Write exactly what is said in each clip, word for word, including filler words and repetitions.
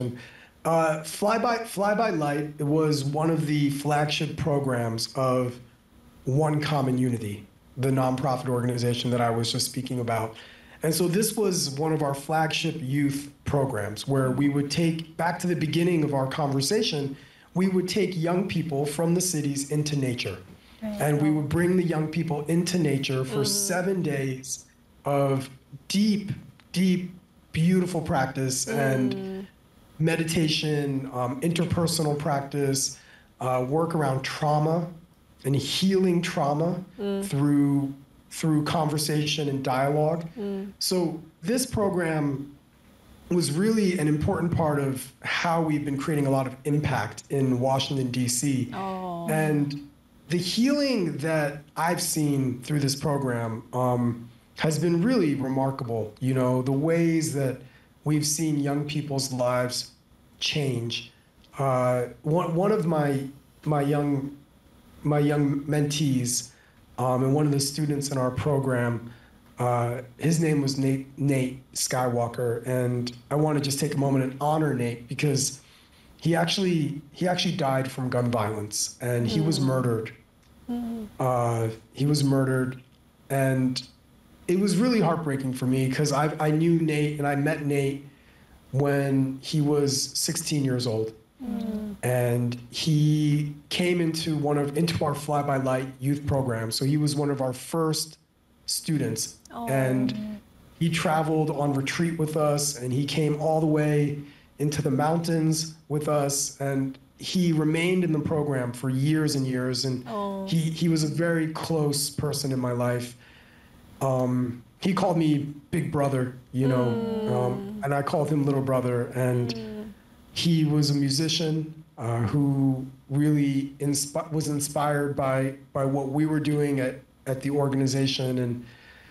Uh, Fly by Fly by Light was one of the flagship programs of One Common Unity, the nonprofit organization that I was just speaking about. And so this was one of our flagship youth programs where we would take, back to the beginning of our conversation, we would take young people from the cities into nature. Right. And we would bring the young people into nature for mm. seven days of deep, deep, beautiful practice mm. and meditation, um, interpersonal practice, uh, work around trauma and healing trauma mm. through through conversation and dialogue. Mm. So this program was really an important part of how we've been creating a lot of impact in Washington, D C. Oh. And the healing that I've seen through this program um, has been really remarkable. You know, the ways that we've seen young people's lives change. Uh, one, one of my, my young my young mentees, um, and one of the students in our program, uh, his name was Nate, Nate Skywalker, and I want to just take a moment and honor Nate because he actually he actually died from gun violence, and he mm. was murdered. Mm. Uh, he was murdered, and it was really heartbreaking for me because I I knew Nate and I met Nate when he was sixteen years old. Mm. And he came into one of into our Fly by Light youth program. So he was one of our first students. Oh. And he traveled on retreat with us, and he came all the way into the mountains with us, and he remained in the program for years and years. And oh. he he was a very close person in my life. Um, he called me big brother, you know, mm. um, and I called him little brother. And mm. he was a musician uh, who really insp- was inspired by by what we were doing at, at the organization, and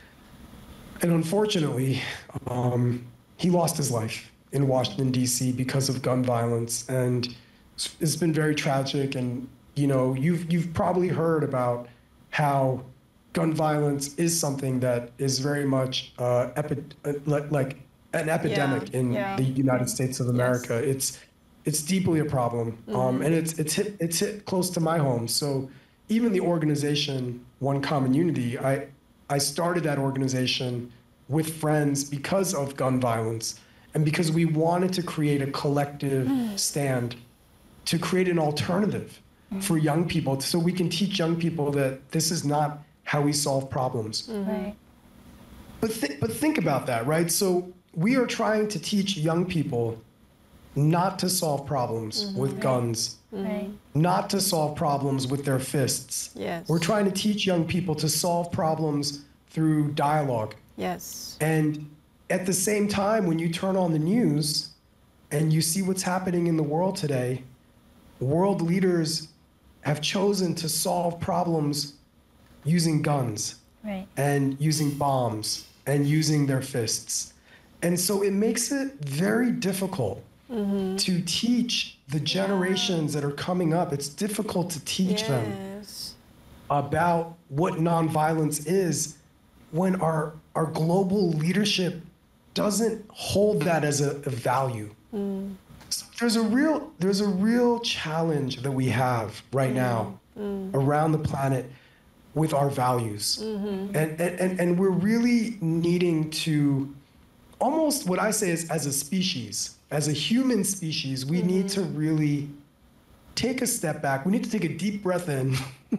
and unfortunately, um, he lost his life in Washington, D C because of gun violence, and it's, it's been very tragic. And you know, you've you've probably heard about how gun violence is something that is very much uh, epi- uh, like an epidemic yeah, in yeah. the United States of America. Yes. It's it's deeply a problem, mm-hmm. um, and it's it's hit it's hit close to my home. So even the organization One Common Unity, I I started that organization with friends because of gun violence, and because we wanted to create a collective mm. stand to create an alternative mm. for young people, so we can teach young people that this is not how we solve problems. Mm-hmm. Right. But th- but think about that, right? So we are trying to teach young people not to solve problems mm-hmm. with guns, mm-hmm. not to solve problems with their fists. Yes. We're trying to teach young people to solve problems through dialogue. Yes. And at the same time, when you turn on the news and you see what's happening in the world today, world leaders have chosen to solve problems using guns right. and using bombs and using their fists. And so it makes it very difficult mm-hmm. to teach the generations yeah. that are coming up. It's difficult to teach yes. them about what nonviolence is when our our global leadership doesn't hold that as a, a value. Mm. So there's a real there's a real challenge that we have right mm. now mm. around the planet with our values. Mm-hmm. And, and and we're really needing to, almost what I say is, as a species, as a human species, we mm-hmm. need to really take a step back. We need to take a deep breath in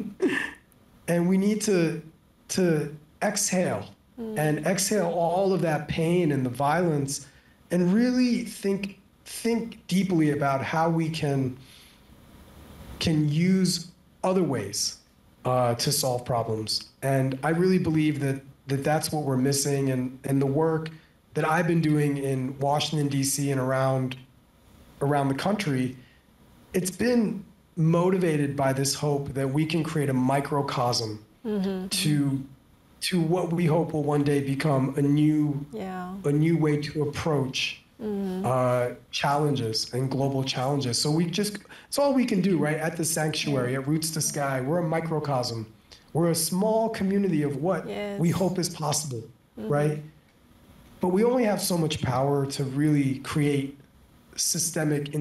and we need to to exhale mm. and exhale all of that pain and the violence and really think think deeply about how we can can use other ways uh, to solve problems. And I really believe that, that that's what we're missing, and, and the work that I've been doing in Washington, D C and around around the country, it's been motivated by this hope that we can create a microcosm mm-hmm. to to what we hope will one day become a new yeah. a new way to approach mm-hmm. uh, challenges and global challenges. So we just, it's all we can do, right? At the sanctuary, at Roots to Sky, we're a microcosm. We're a small community of what yes. we hope is possible, mm-hmm. right? But we only have so much power to really create systemic